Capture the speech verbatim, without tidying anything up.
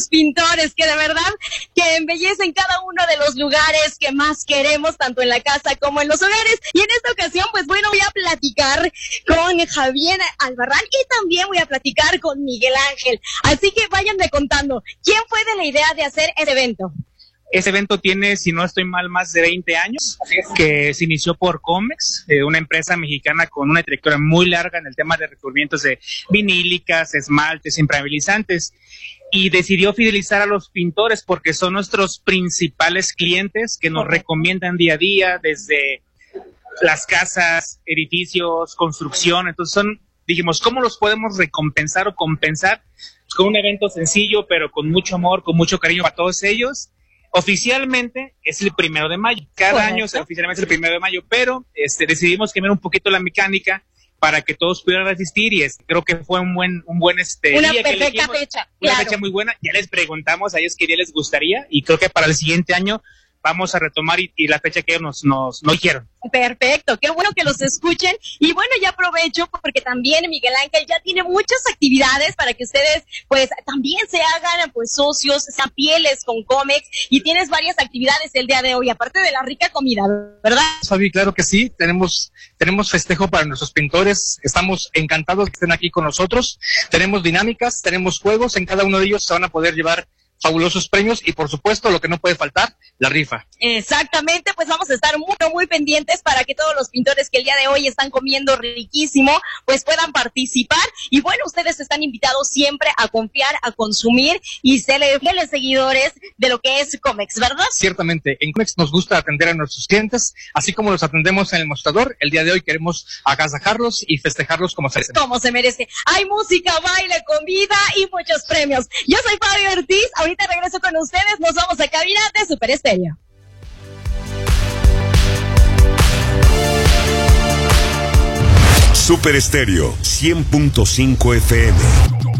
muchos pintores que de verdad que embellecen cada uno de los lugares que más queremos, tanto en la casa como en los hogares. Y en esta ocasión, pues bueno, voy a platicar con Javier Albarrán y también voy a platicar con Miguel Ángel. Así que váyanme contando, ¿quién fue de la idea de hacer este evento? Ese evento tiene, si no estoy mal, más de veinte años, que se inició por Comex, eh, una empresa mexicana con una trayectoria muy larga en el tema de recubrimientos de vinílicas, esmaltes, impermeabilizantes, y decidió fidelizar a los pintores porque son nuestros principales clientes que nos recomiendan día a día desde las casas, edificios, construcción. Entonces son, dijimos, ¿cómo los podemos recompensar o compensar? Pues con un evento sencillo, pero con mucho amor, con mucho cariño para todos ellos. Oficialmente es el primero de mayo. Cada Correcto. año oficialmente es el primero de mayo, pero este, decidimos cambiar un poquito la mecánica para que todos pudieran asistir y este, creo que fue un buen, un buen este una día perfecta que elegimos, fecha. Una Claro. fecha muy buena. Ya les preguntamos a ellos qué día les gustaría y creo que para el siguiente año vamos a retomar y, y la fecha que ellos nos, nos, nos dijeron. Perfecto, qué bueno que los escuchen. Y bueno, ya aprovecho porque también Miguel Ángel ya tiene muchas actividades para que ustedes pues también se hagan pues socios, sean fieles con Comex, y tienes varias actividades el día de hoy, aparte de la rica comida, ¿verdad? Fabi, claro que sí, tenemos, tenemos festejo para nuestros pintores, estamos encantados que estén aquí con nosotros, tenemos dinámicas, tenemos juegos, en cada uno de ellos se van a poder llevar fabulosos premios y por supuesto lo que no puede faltar, la rifa. Exactamente, pues vamos a estar muy, muy pendientes para que todos los pintores que el día de hoy están comiendo riquísimo, pues puedan participar. Y bueno, ustedes están invitados siempre a confiar, a consumir y ser fieles seguidores de lo que es Comex, ¿verdad? Ciertamente, en Comex nos gusta atender a nuestros clientes, así como los atendemos en el mostrador. El día de hoy queremos agasajarlos y festejarlos como se merece. Como se merece. Hay música, baile, comida y muchos premios. Yo soy Fabi Ortiz, ahorita regreso con ustedes, nos vamos a cabina de Super Estéreo. Super Estéreo cien punto cinco F M.